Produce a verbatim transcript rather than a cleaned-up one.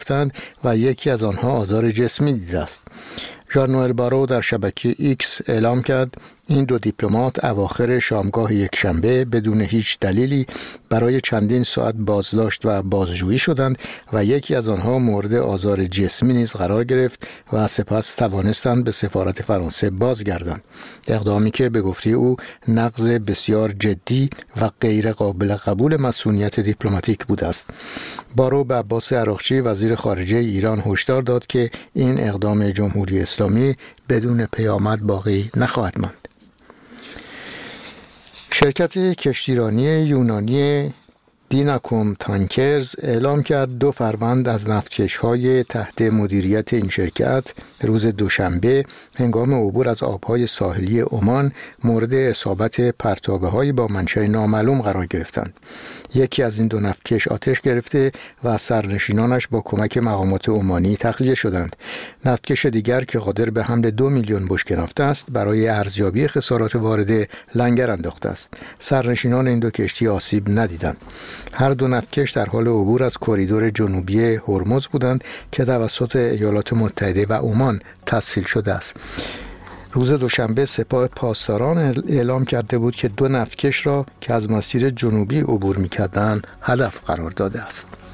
گرفتند و یکی از آنها آزار جسمی دیده است. ژان نوئل بارو در شبکه ایکس اعلام کرد این دو دیپلمات اواخر شامگاه یکشنبه بدون هیچ دلیلی برای چندین ساعت بازداشت و بازجویی شدند و یکی از آنها مورد آزار جسمی نیز قرار گرفت و سپس توانستند به سفارت فرانسه بازگردند. اقدامی که به گفته او نقض بسیار جدی و غیر قابل قبول مسئولیت دیپلماتیک بوده است. بارو به عباس عراقچی وزیر خارجه ایران هشدار داد که این اقدام جمهوری اسلامی بدون پیامد باقی نخواهد ماند. شرکت کشتیرانی یونانی دیناکوم تانکرز اعلام کرد دو فروند از نفتکش‌های تحت مدیریت این شرکت روز دوشنبه هنگام عبور از آبهای ساحلی عمان مورد اصابت پرتابه‌های با منشأ نامعلوم قرار گرفتند. یکی از این دو نفتکش آتش گرفته و سرنشینانش با کمک مقامات عمانی تخلیه شدند. نفتکش دیگر که قادر به حمل دو میلیون بشکه نفت است برای ارزیابی خسارات وارده لنگر انداخته است. سرنشینان این دو کشتی آسیب ندیدند. هر دو نفتکش در حال عبور از کریدور جنوبی هرمز بودند که توسط ایالات متحده و عمان تسهیل شده است. روز دوشنبه سپاه پاسداران اعلام کرده بود که دو نفتکش را که از مسیر جنوبی عبور می‌کردند هدف قرار داده است.